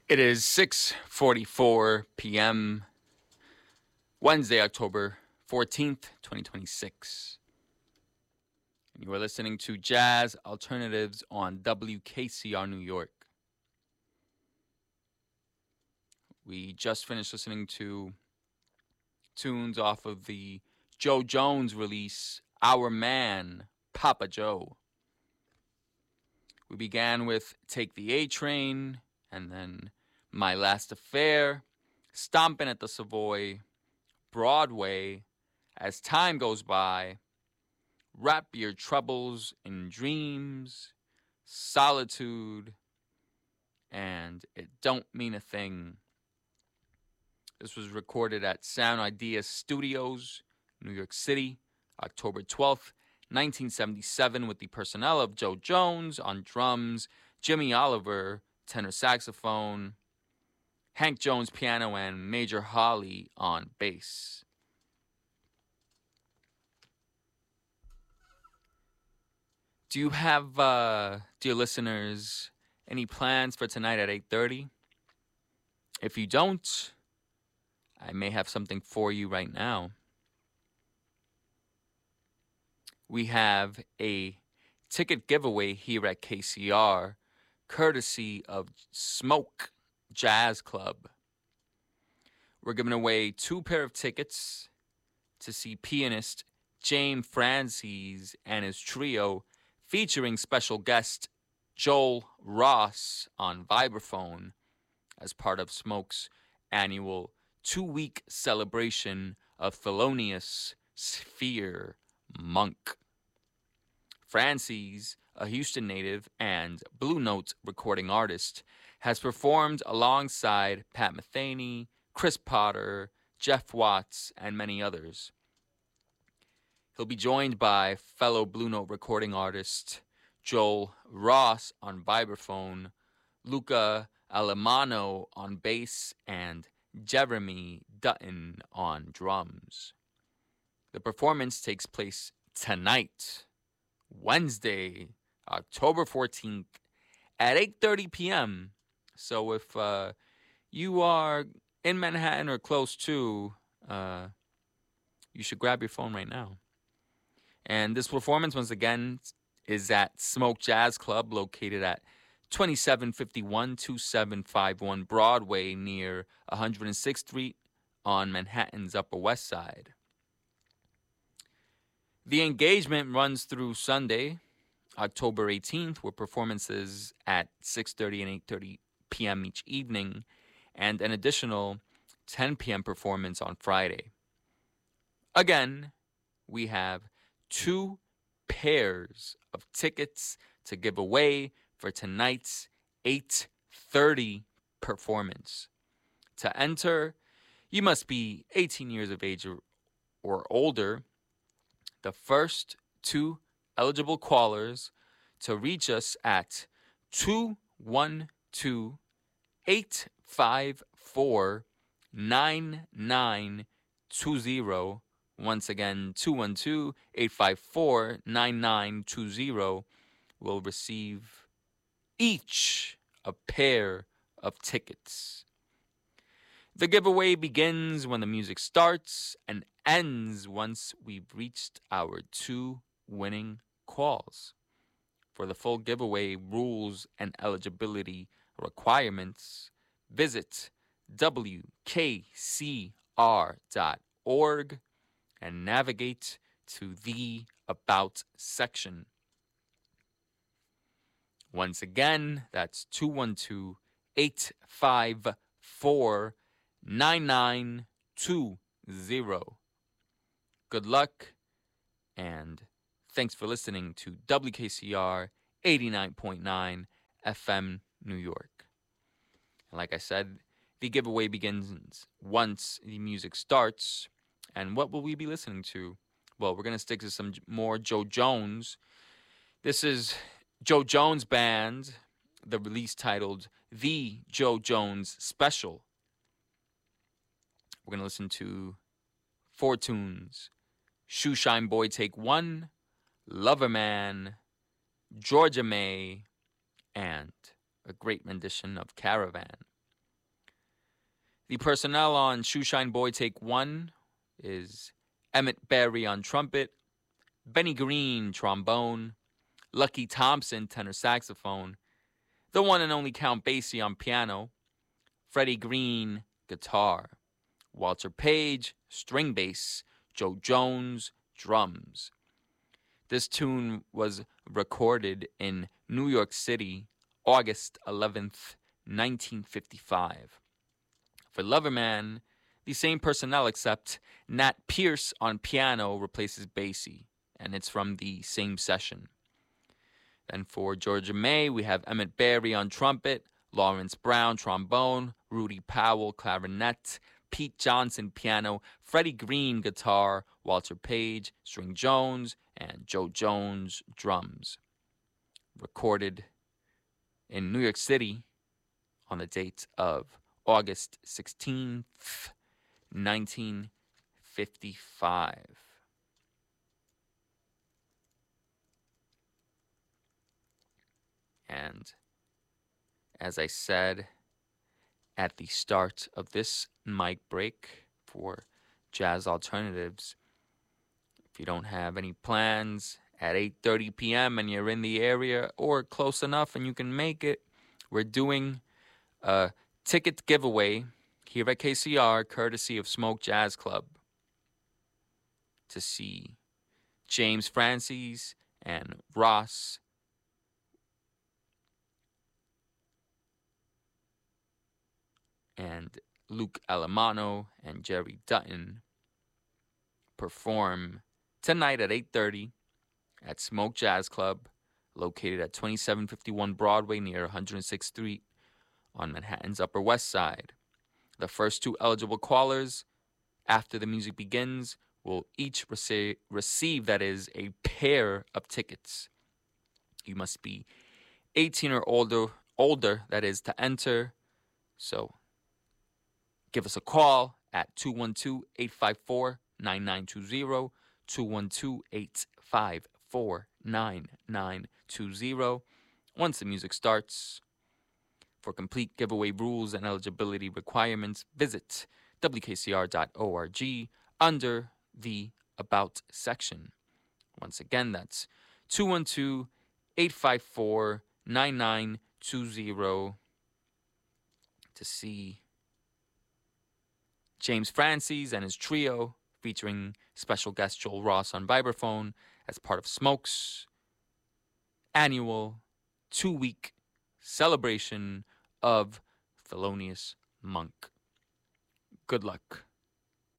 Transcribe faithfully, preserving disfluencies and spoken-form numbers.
It is six forty-four p.m. Wednesday, October fourteenth, twenty twenty-six. And you are listening to Jazz Alternatives on W K C R New York. We just finished listening to tunes off of the Joe Jones release, Our Man, Papa Joe. We began with Take the A Train, and then My Last Affair, Stompin' at the Savoy, Broadway, As Time Goes By, Wrap Your Troubles in Dreams, Solitude, and It Don't Mean a Thing. This was recorded at Sound Ideas Studios, New York City, October twelfth, nineteen seventy-seven, with the personnel of Joe Jones on drums, Jimmy Oliver, tenor saxophone, Hank Jones piano, and Major Holly on bass. Do you have, uh, dear listeners, any plans for tonight at eight thirty? If you don't, I may have something for you right now. We have a ticket giveaway here at K C R, courtesy of Smoke Jazz Club. We're giving away two pair of tickets to see pianist James Francis and his trio, featuring special guest Joel Ross on vibraphone, as part of Smoke's annual two-week celebration of Thelonious Sphere Monk. Francis, a Houston native and Blue Note recording artist, has performed alongside Pat Metheny, Chris Potter, Jeff Watts, and many others. He'll be joined by fellow Blue Note recording artist Joel Ross on vibraphone, Luca Alemano on bass, and Jeremy Dutton on drums. The performance takes place tonight, Wednesday, October fourteenth, at eight thirty p.m. So if uh, you are in Manhattan or close to, uh, you should grab your phone right now. And this performance, once again, is at Smoke Jazz Club, located at twenty-seven fifty-one twenty-seven fifty-one Broadway, near one hundred sixth Street on Manhattan's Upper West Side. The engagement runs through Sunday, October eighteenth, with performances at six thirty and eight thirty p.m. each evening, and an additional ten p.m. performance on Friday. Again, we have two pairs of tickets to give away for tonight's eight thirty performance. To enter, you must be eighteen years of age or, or older. The first two eligible callers to reach us at two one two, eight five four, nine nine two zero. Once again, two one two, eight five four, nine nine two zero will receive each a pair of tickets. The giveaway begins when the music starts and ends once we've reached our two winning calls. For the full giveaway rules and eligibility requirements, visit W K C R dot org and navigate to the About section. Once again, that's two one two, eight five four, nine nine two zero. Good luck, and thanks for listening to W K C R eighty-nine point nine F M New York. And like I said, the giveaway begins once the music starts. And what will we be listening to? Well, we're going to stick to some more Joe Jones. This is Joe Jones Band, the release titled The Joe Jones Special. We're going to listen to four tunes: Shoeshine Boy Take One, Lover Man, Georgia May, and a great rendition of Caravan. The personnel on Shoeshine Boy Take One is Emmett Berry on trumpet, Benny Green trombone, Lucky Thompson tenor saxophone, the one and only Count Basie on piano, Freddie Green guitar, Walter Page string bass, Joe Jones drums. This tune was recorded in New York City, August eleventh, nineteen fifty-five. For Loverman, the same personnel except Nat Pierce on piano replaces Basie, and it's from the same session. Then for Georgia May, we have Emmett Berry on trumpet, Lawrence Brown trombone, Rudy Powell clarinet, Pete Johnson piano, Freddie Green guitar, Walter Page string Jones, and Joe Jones drums. Recorded in New York City on the date of August sixteenth, nineteen fifty-five. And as I said at the start of this mic break for Jazz Alternatives, if you don't have any plans at eight thirty p.m. and you're in the area or close enough and you can make it, we're doing a ticket giveaway here at K C R, courtesy of Smoke Jazz Club, to see James Francis and Ross and Luke Alamano and Jerry Dutton perform tonight at eight thirty at Smoke Jazz Club, located at twenty-seven fifty-one Broadway near one hundred sixth Street on Manhattan's Upper West Side. The first two eligible callers, after the music begins, will each receive, receive that is, a pair of tickets. You must be eighteen or older, older, that is, to enter. So give us a call at two one two, eight five four, nine nine two zero, two one two, eight five four, nine nine two zero. Once the music starts. For complete giveaway rules and eligibility requirements, visit w k c r dot org under the About section. Once again, that's two one two, eight five four, nine nine two zero to see James Francis and his trio featuring special guest Joel Ross on vibraphone as part of Smoke's annual two-week celebration of Thelonious Monk. Good luck.